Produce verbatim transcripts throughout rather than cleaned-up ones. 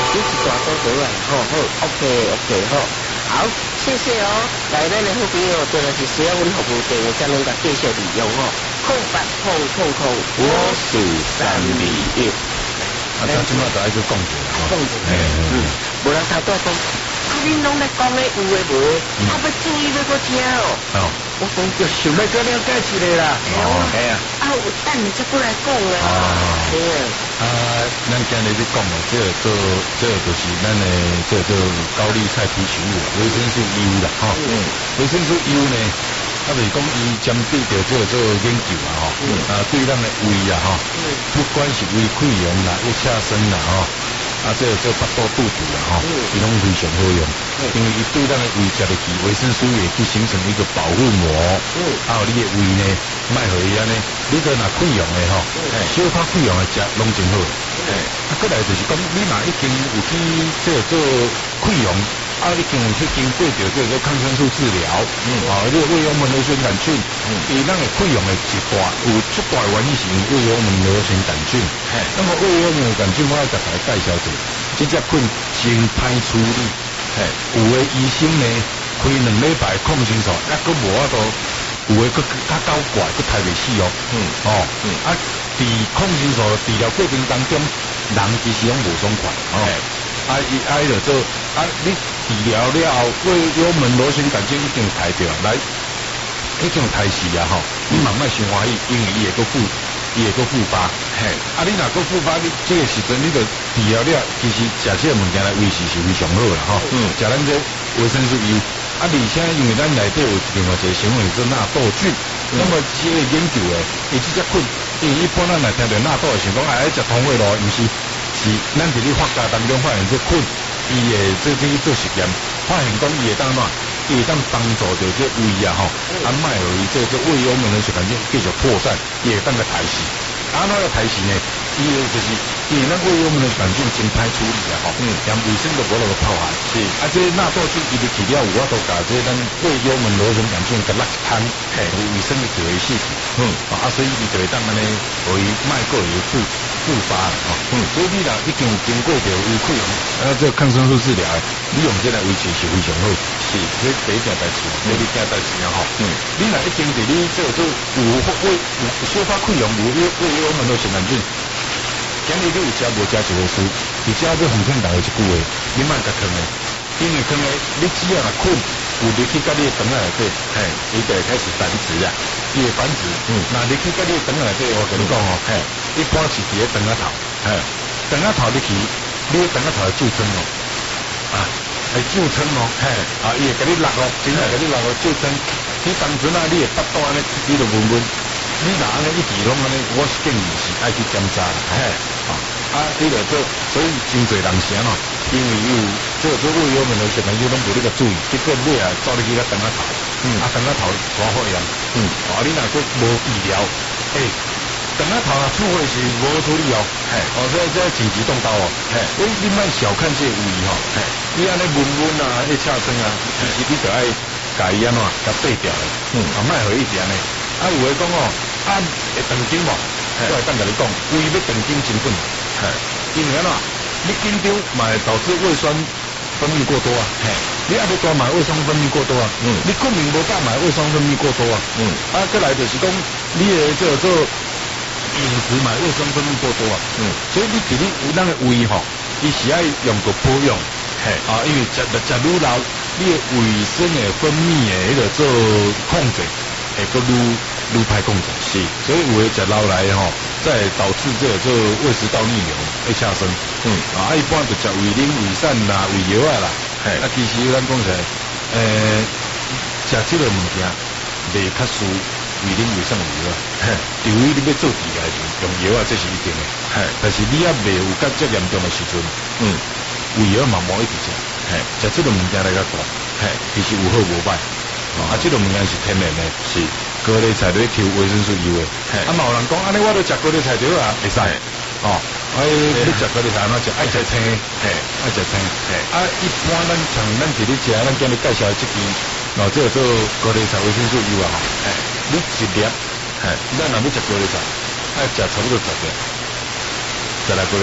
你是大多多啊，好好 ，OK OK 好，好，谢谢哦。来，咱的好朋友真的是需要阮服务电话才能够继续利用哦。空八空空空，我是三二一。 啊，咱即马就爱去讲者啦， 讲者，嗯，无人头拄讲，啊，恁拢咧讲咧有诶无诶，啊，要注意要搁听哦。哦，我讲就想要搁了解一下啦。哦，系啊。啊，有等你再过来讲啊。哦，对啊。 啊，咱今日咧讲哦，这个做这个就是咱的这个做高丽菜提取物，维生素 U 啦，哈。嗯。维生素 U 呢，啊，就是讲伊针对着这个做研究啊，吼。嗯。啊，对咱的胃啊，哈。嗯。不管是胃溃疡啦、胃下生啦，哈。啊，这个做腹肚肚肚啦，哈。嗯。伊拢非常好用，因为伊对咱的胃食入去，维生素也去形成一个保护膜。嗯。啊，你的胃呢，卖互伊安尼，你个若溃疡的吼，小可溃疡的食拢真好。嗯。啊，过来就是讲，你若已经有去这个做溃疡。啊，已经有去经过着这个抗生素治疗，嗯，啊，这个胃幽门螺旋杆菌，嗯，伊咱的溃疡的一大有出大原因是胃幽门螺旋杆菌，嘿，那么胃幽门螺旋杆菌我要甲大家介绍者，这只菌真歹处理，嘿，有的医生呢开两礼拜抗生素，啊，佫无法度，有的佫较搞怪，佫太袂死哦，嗯，哦，嗯，啊，伫抗生素治疗过程当中，人其实拢无爽快，哦。啊，伊啊，伊就做啊，你治疗了后，胃幽门螺旋杆菌已经排掉，来，已经开始啊吼，你慢慢伤欢喜，因为伊会个复，伊会个复发，嘿，啊，你若个复发，你这个时阵你就治疗了，其实食这个物件来维持是非常好啦吼，嗯，食咱这维生素 U，啊，而且因为咱内底有另外一个成分叫纳豆菌，那么这个研究诶，伊这只菌，因为一般咱来听到纳豆，想讲哎食通胃咯，毋是。是，咱伫咧发家当中发现这菌，伊会做这去做实验，发现讲伊会当哪，伊会当帮助着这胃啊吼，啊卖互伊这这胃幽门螺旋杆菌继续扩散，伊会当个排死。啊，那个排死呢，伊就是因为咱胃幽门螺旋杆菌真歹处理啊吼，嗯，连卫生都无落个泡汗。是，啊这纳豆菌伊入去了，有法度甲这咱胃幽门螺旋杆菌甲拉一汤，嘿，有卫生的就会死去。嗯，啊所以伊就会当安尼，互伊卖过有复复发了吼。嗯，所以你若已经有经过着胃溃疡，啊这抗生素治疗，你用这来维持是非常好。是，这第一件代志，第二件代志啊吼。嗯，你若已经伫你这做有胃有小可溃疡，有胃胃幽门螺旋杆菌，今日你有食无食一回事，而且要奉劝大家一句话，你莫甲坑诶，因为坑诶，你只要若困，有入去甲你的肠仔内底，嘿，伊就会开始繁殖啊，伊会繁殖。嗯，那入去甲你的肠仔内底，我跟你讲哦，嘿，一般是伫咧肠仔头，嘿，肠仔头入去，你的肠仔头会就针哦，啊，会就针哦，嘿，啊，伊会甲你勒哦，真系甲你勒哦，就针。你当阵啊，你会腹肚安尼，你就问问。你若安尼一直拢安尼，我是建议是爱去检查啦，嘿，啊，啊，你着做，所以真侪人啥咯，因为有这个做胃幽门螺旋杆菌拢无你个注意，结果尾啊走入去个肠仔头，嗯，啊肠仔头大发炎，嗯，啊你若佫无治疗，诶，肠仔头啊处理是无处理哦，嘿，哦这这紧急动刀哦，嘿，你你莫小看这胃吼，嘿，你安尼闷闷啊，一恰生啊，其实你着爱家己安怎甲对调的，嗯，啊莫互伊安尼。啊，有诶讲哦，啊会长筋无？我会当甲你讲，胃要长筋真紧，嘿，因为安怎？你紧张嘛会导致胃酸分泌过多啊，嘿，你压力大嘛胃酸分泌过多啊，嗯，你困眠无够嘛胃酸分泌过多啊，嗯，啊，再来就是讲你诶这个做饮食嘛胃酸分泌过多啊，嗯，所以你伫你咱诶胃吼，伊是爱用个保养，嘿，啊，因为食食愈老，你诶胃酸诶分泌诶迄个做控制。会个愈愈歹控制，是，所以有诶食老来吼，再导致这个做胃食道逆流会产生，嗯，啊，一般就食胃灵、胃散啦、胃药啊啦，嘿，啊，其实咱讲起来，诶，食这个物件袂较输胃灵、胃散、胃药啊，嘿，除非你要做治疗用药啊，这是一定诶，嘿，但是你也未有甲遮严重诶时阵，嗯，胃药嘛无一直食，嘿，食这个物件来较大，嘿，其实有好无歹。啊，这个物件是天然的，是高丽菜里抽维生素 U 的。啊，嘛有人讲，安尼我都食高丽菜对啊，会使。哦，哎，你食高丽菜安怎食？爱食青，嘿，爱食青。嘿，啊，一般咱像咱伫咧食，咱今日介绍的这支，哦，这个做高丽菜维生素 U 啊，吼，嘿，你一粒，嘿，咱若要食高丽菜，爱食差不多十粒，十粒高丽菜。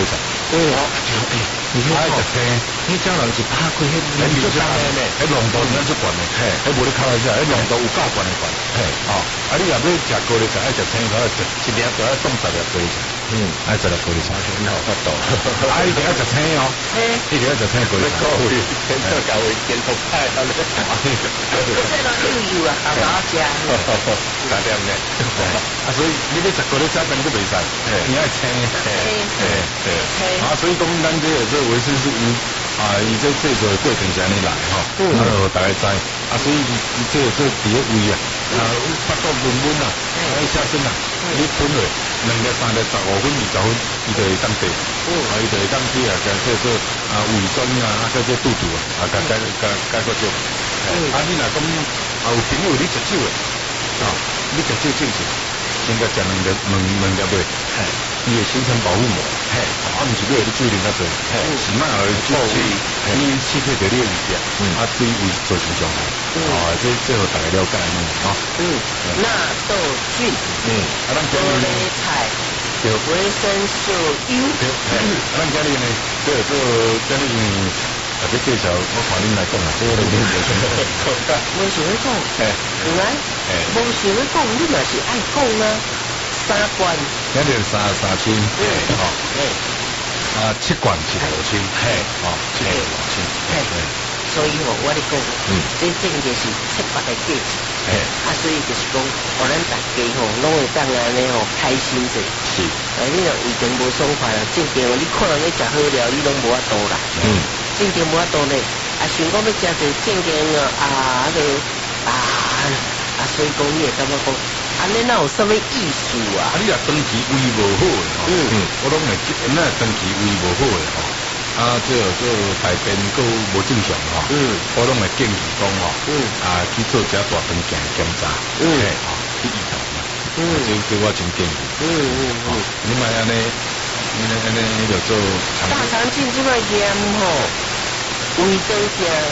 嗯， 就诶，你爱食青， 迄种人是拍开迄迄面出干诶，迄浓度应该出悬诶，嘿，迄无咧开玩笑，迄浓度有够悬诶悬，嘿，哦，啊你若要食高丽菜，爱食青，可爱食一粒就爱冻十粒高丽菜，嗯，爱十粒高丽菜， 那有法度， 啊一定爱食青哦，嘿，一定爱食青高丽菜， 各位，天做教会见头派，啊，这个又有啊，好好食， 大点咧，啊所以你要食高丽菜，根本就袂使，你爱青，嘿，嘿，嘿，啊所以讲咱这个这维生素 E。啊，伊这制作的过程是安尼来吼，啊，就大家知，啊，所以伊这这第一位啊，啊，腹肚润润啊，啊，下身啊，你吞落两粒三粒十五分二十分，伊就会当地，啊，伊就会当去啊，加这做啊胃酸啊，啊，加这肚肚啊，啊，加加加加个少，啊，你若讲啊有朋友你食酒诶，啊，你食酒正是，先甲食两粒两两粒诶，嘿。伊会形成保护膜，嘿，啊，毋是你你水啉较多，嘿，是卖而去去，你刺激着你的胃壁，啊，对胃造成伤害，啊，这这互大家了解呢，吼， 嗯，纳豆菌， 嗯，啊，咱高丽菜， 对， 维生素 U， 对，啊，咱今日呢，这个做今日啊，这介绍我看恁来讲啊，这个你无想讲， 无想要讲， 哎， 有来，无想要讲，你嘛是爱讲啊。三罐， 咱就三三千，嘿，吼，嘿，啊七罐是五千，嘿，吼，七罐五千，嘿， 所以吼，我咧讲，嗯，真正就是七八个价钱，嘿，啊，所以就是讲，互咱大家吼，拢会当安尼吼开心者，是，啊，你若胃肠无爽快啦，正经你可能要食好料，你拢无法度啦，嗯，正经无法度呢，啊，想讲要食者正经啊，啊，就啊，啊，所以讲你会感觉讲。安尼哪有什么意思啊？ 啊，你若长期胃无好诶，吼，嗯嗯，我拢会，那长期胃无好诶，吼，啊，这这大便够无正常吼，嗯，我拢会建议讲吼，嗯，啊去做一下大肠镜检查，嗯，吼，去医头嘛，嗯，这这我真建议，嗯嗯嗯，你莫安尼，你安尼你就做大肠镜即摆验吼，胃肠镜。